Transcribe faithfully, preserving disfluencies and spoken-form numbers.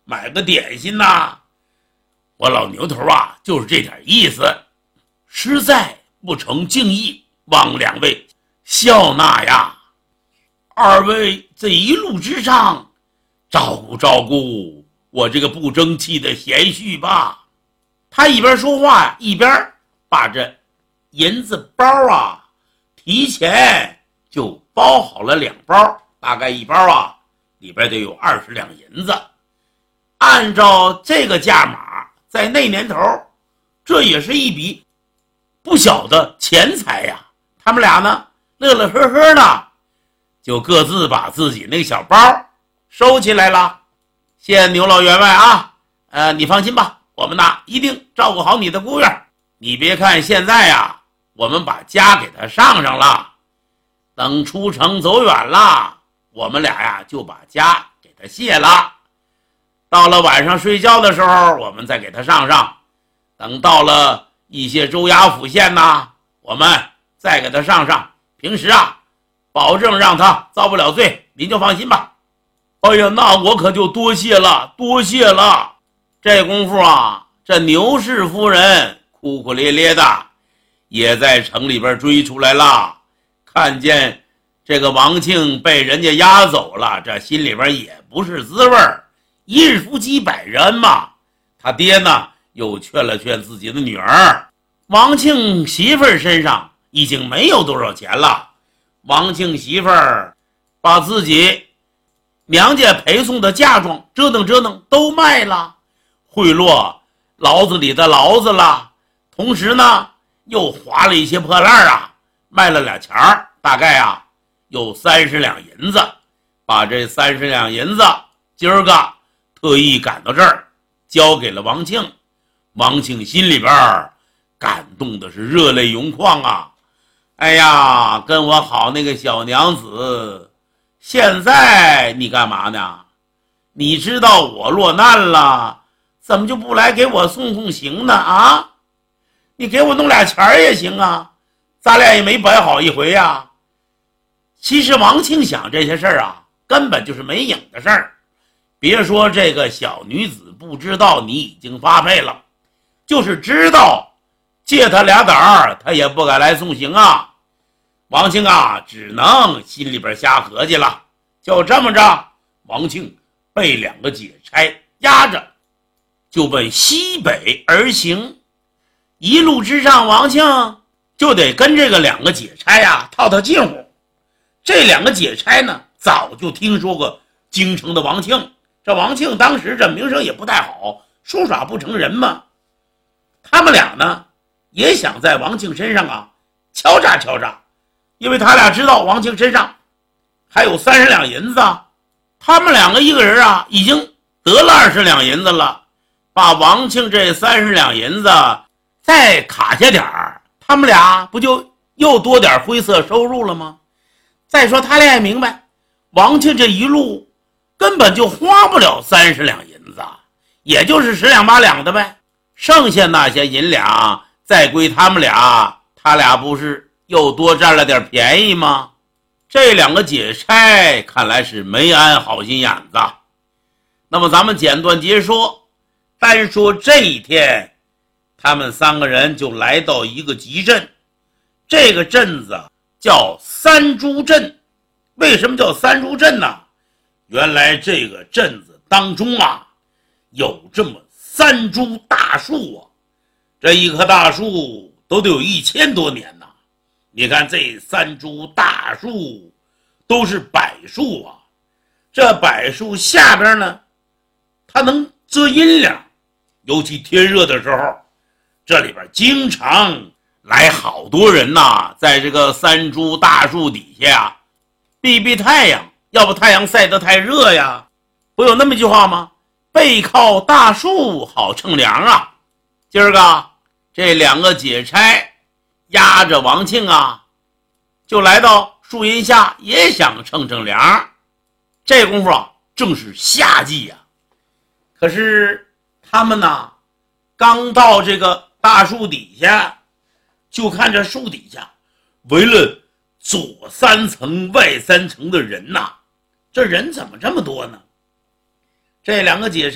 买个点心呐。我老牛头啊，就是这点意思，实在不成敬意，望两位笑纳呀。二位这一路之上，照顾照顾我这个不争气的贤婿吧。他一边说话呀，一边把这银子包啊，提前就包好了两包，大概一包啊，里边得有二十两银子。按照这个价码，在那年头，这也是一笔不小的钱财呀。他们俩呢，乐乐呵呵的，就各自把自己那个小包收起来了。谢谢牛老员外啊，呃，你放心吧，我们呐一定照顾好你的姑爷。你别看现在呀，我们把家给他上上了，等出城走远了，我们俩呀就把家给他卸了。到了晚上睡觉的时候，我们再给他上上。等到了一些州衙府县呐，我们再给他上上。平时啊，保证让他遭不了罪，您就放心吧。哎呀，那我可就多谢了，多谢了。这功夫啊，这牛氏夫人哭哭咧咧的，也在城里边追出来了。看见这个王庆被人家押走了，这心里边也不是滋味儿。一日夫妻百日恩嘛。他爹呢，又劝了劝自己的女儿。王庆媳妇儿身上已经没有多少钱了，王庆媳妇儿把自己娘家陪送的嫁妆折腾折腾都卖了，贿赂牢子里的牢子了，同时呢又划了一些破烂啊，卖了俩钱儿，大概啊有三十两银子。把这三十两银子今儿个特意赶到这儿交给了王庆。王庆心里边感动的是热泪盈眶啊！哎呀，跟我好那个小娘子，现在你干嘛呢？你知道我落难了，怎么就不来给我送送行呢？啊，你给我弄俩钱也行啊，咱俩也没白好一回呀。其实王庆想这些事儿啊，根本就是没影的事儿。别说这个小女子不知道你已经发配了，就是知道借他俩胆儿，他也不敢来送行啊。王庆啊，只能心里边瞎合计了。就这么着，王庆被两个解差压着，就奔西北而行。一路之上，王庆就得跟这个两个解差呀套套近乎。这两个解差呢，早就听说过京城的王庆。这王庆当时这名声也不太好，说耍不成人嘛。他们俩呢，也想在王庆身上啊敲诈敲诈，因为他俩知道王庆身上还有三十两银子啊。他们两个一个人啊，已经得了二十两银子了，把王庆这三十两银子再卡下点儿，他们俩不就又多点灰色收入了吗？再说他俩也明白，王庆这一路根本就花不了三十两银子，也就是十两八两的呗。剩下那些银两再归他们俩，他俩不是又多占了点便宜吗？这两个解差看来是没安好心眼子。那么咱们简短截说，单说这一天，他们三个人就来到一个集镇。这个镇子叫三株镇。为什么叫三株镇呢？原来这个镇子当中啊，有这么三株大树啊，这一棵大树都得有一千多年呐。你看这三株大树都是柏树啊，这柏树下边呢，它能遮阴凉，尤其天热的时候，这里边经常来好多人呐，在这个三株大树底下啊避避太阳，要不太阳晒得太热呀。不有那么一句话吗？背靠大树好乘凉啊。今儿个这两个解差压着王庆啊，就来到树荫下，也想乘乘凉。这功夫啊，正是夏季呀、啊。可是他们呢，刚到这个大树底下，就看这树底下围了左三层外三层的人呐、啊，这人怎么这么多呢？这两个解